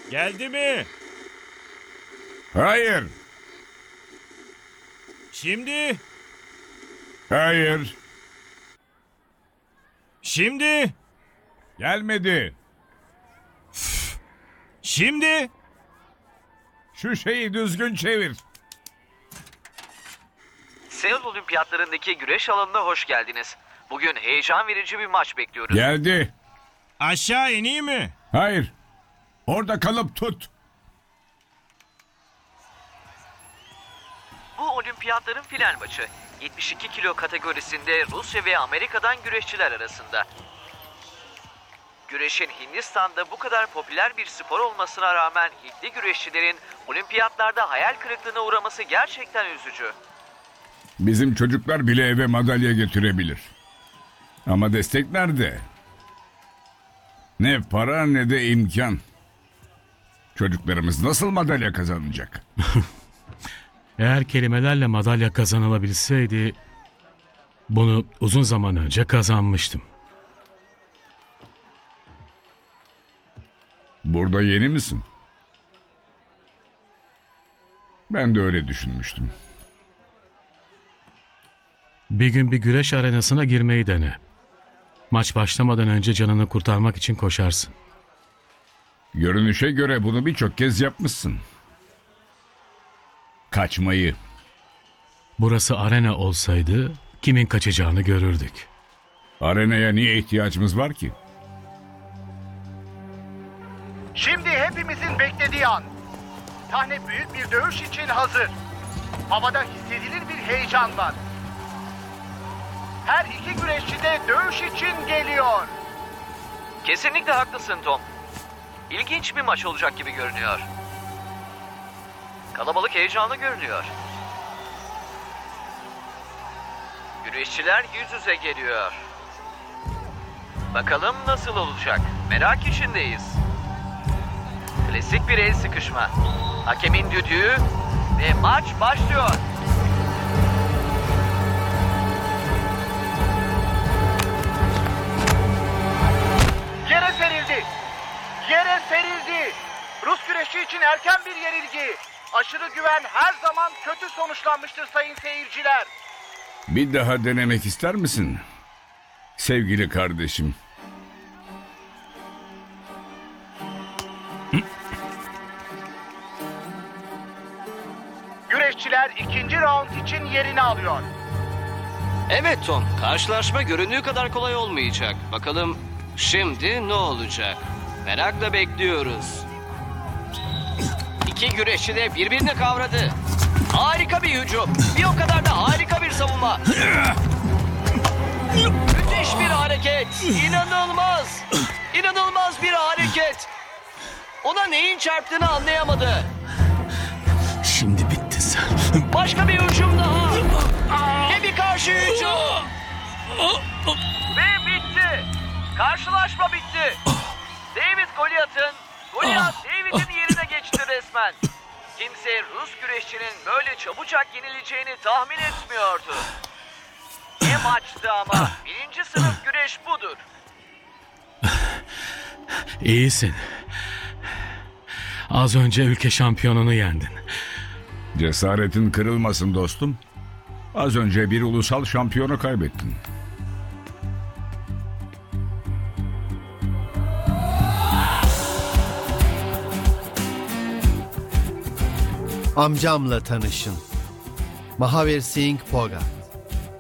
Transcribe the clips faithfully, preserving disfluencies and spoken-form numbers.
Geldi mi? Hayır. Şimdi? Hayır. Şimdi? Gelmedi. Şimdi? Şu şeyi düzgün çevir. Seul Olimpiyatlarındaki güreş alanına hoş geldiniz. Bugün heyecan verici bir maç bekliyoruz. Geldi. Aşağı ineyim mi? Hayır. Orada kalıp tut. Bu olimpiyatların final maçı. yetmiş iki kilo kategorisinde Rusya ve Amerika'dan güreşçiler arasında. Güreşin Hindistan'da bu kadar popüler bir spor olmasına rağmen Hintli güreşçilerin olimpiyatlarda hayal kırıklığına uğraması gerçekten üzücü. Bizim çocuklar bile eve madalya getirebilir. Ama destek nerede? Ne para ne de imkan. Çocuklarımız nasıl madalya kazanacak? Eğer kelimelerle madalya kazanılabilseydi bunu uzun zaman önce kazanmıştım. Burada yeni misin? Ben de öyle düşünmüştüm. Bir gün bir güreş arenasına girmeyi dene. Maç başlamadan önce canını kurtarmak için koşarsın. Görünüşe göre bunu birçok kez yapmışsın. Kaçmayı. Burası arena olsaydı kimin kaçacağını görürdük. Arenaya niye ihtiyacımız var ki? Şimdi hepimizin beklediği an. Sahne büyük bir dövüş için hazır. Havada hissedilir bir heyecan var. Her iki güreşçi de dövüş için geliyor. Kesinlikle haklısın Tom. İlginç bir maç olacak gibi görünüyor. Kalabalık heyecanlı görünüyor. Güreşçiler yüz yüze geliyor. Bakalım nasıl olacak? Merak içindeyiz. Klasik bir el sıkışma. Hakemin düdüğü ve maç başlıyor. Yere serildi. Yere serildi. Rus güreşçi için erken bir yenilgi. Aşırı güven her zaman kötü sonuçlanmıştır sayın seyirciler. Bir daha denemek ister misin? Sevgili kardeşim. Güreşçiler ikinci round için yerini alıyor. Evet Tom, karşılaşma göründüğü kadar kolay olmayacak. Bakalım şimdi ne olacak? Merakla bekliyoruz. İki güreşçi de birbirini kavradı. Harika bir hücum. Bir o kadar da harika bir savunma. Müthiş bir hareket. İnanılmaz. İnanılmaz bir hareket. Ona neyin çarptığını anlayamadı. Şimdi bitti sen. Başka bir hücum daha. Ve bir karşı hücum. Ve bitti. Karşılaşma bitti. David Goliath'ın, Goliath David'in yerine geçti resmen. Kimse Rus güreşçinin böyle çabucak yenileceğini tahmin etmiyordu. Ne maçtı ama. Birinci sınıf güreş budur. İyisin. Az önce ülke şampiyonunu yendin. Cesaretin kırılmasın dostum. Az önce bir ulusal şampiyonu kaybettin. Amcamla tanışın. Mahavir Singh Phogat.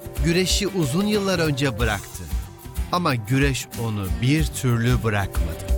Güreşi uzun yıllar önce bıraktı. Ama güreş onu bir türlü bırakmadı.